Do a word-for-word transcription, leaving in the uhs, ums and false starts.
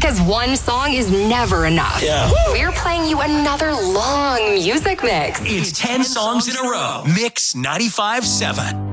Because one song is never enough. Yeah. We're playing you another long music mix. It's ten songs in a row. Mix ninety-five seven.